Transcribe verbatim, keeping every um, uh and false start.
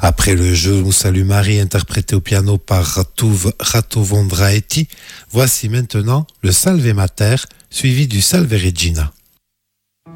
Après le Je vous salue Marie interprété au piano par Ratuv Ratovondraeti, voici maintenant le Salve Mater suivi du Salve Regina.